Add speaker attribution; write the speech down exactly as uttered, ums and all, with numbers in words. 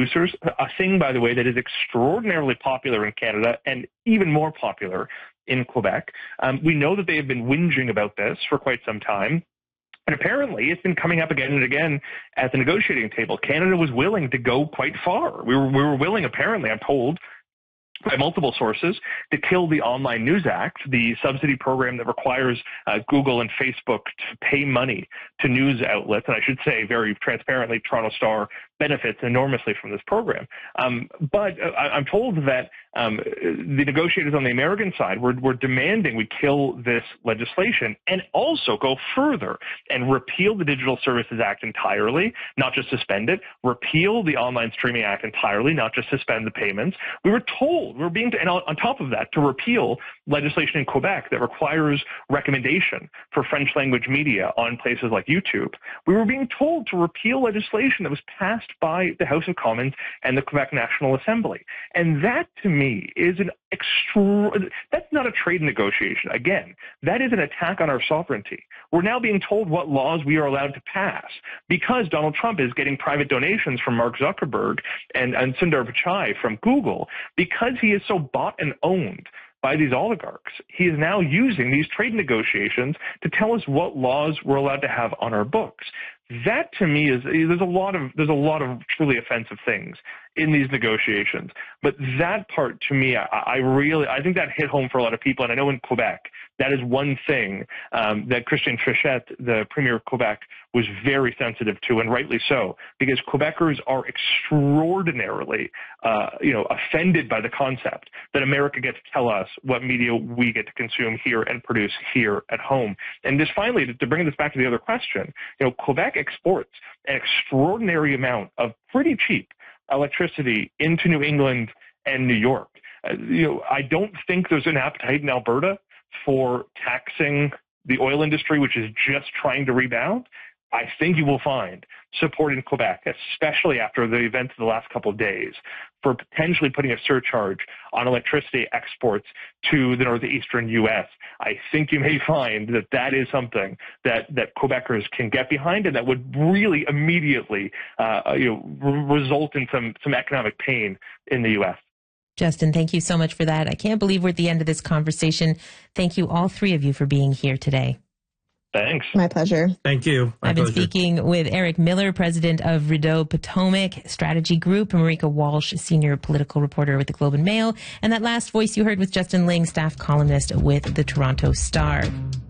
Speaker 1: producers, a thing, by the way, that is extraordinarily popular in Canada and even more popular in Quebec. Um, we know that they have been whinging about this for quite some time. And apparently, it's been coming up again and again at the negotiating table. Canada was willing to go quite far. We were, we were willing, apparently, I'm told, by multiple sources, to kill the Online News Act, the subsidy program that requires uh, Google and Facebook to pay money to news outlets. And I should say very transparently, Toronto Star benefits enormously from this program. Um, but uh, I'm told that um, the negotiators on the American side were, were demanding we kill this legislation and also go further and repeal the Digital Services Act entirely, not just suspend it, repeal the Online Streaming Act entirely, not just suspend the payments. We were told, we were being, to, and on top of that, to repeal legislation in Quebec that requires recommendation for French language media on places like YouTube. We were being told to repeal legislation that was passed by the House of Commons and the Quebec National Assembly. And that, to me, is an extra, that's not a trade negotiation. Again, that is an attack on our sovereignty. We're now being told what laws we are allowed to pass because Donald Trump is getting private donations from Mark Zuckerberg and, and Sundar Pichai from Google. Because he is so bought and owned by these oligarchs, he is now using these trade negotiations to tell us what laws we're allowed to have on our books. That, to me, is there's a lot of there's a lot of truly offensive things in these negotiations. But that part, to me, I, I really I think that hit home for a lot of people. And I know in Quebec, that is one thing um, that Christian Fichette, the Premier of Quebec, was very sensitive to, and rightly so, because Quebecers are extraordinarily, uh, you know, offended by the concept that America gets to tell us what media we get to consume here and produce here at home. And just finally, to, to bring this back to the other question, you know, Quebec exports an extraordinary amount of pretty cheap electricity into New England and New York. Uh, you know, I don't think there's an appetite in Alberta for taxing the oil industry, which is just trying to rebound. I think you will find support in Quebec, especially after the events of the last couple of days, for potentially putting a surcharge on electricity exports to the northeastern U S. I think you may find that that is something that, that Quebecers can get behind and that would really immediately uh, you know, re- result in some, some economic pain in the U S.
Speaker 2: Justin, thank you so much for that. I can't believe we're at the end of this conversation. Thank you, all three of you, for being here today.
Speaker 1: Thanks.
Speaker 3: My pleasure.
Speaker 4: Thank you. My
Speaker 2: I've been
Speaker 4: pleasure.
Speaker 2: speaking with Eric Miller, president of Rideau Potomac Strategy Group, Marika Walsh, senior political reporter with the Globe and Mail, and that last voice you heard was Justin Ling, staff columnist with the Toronto Star.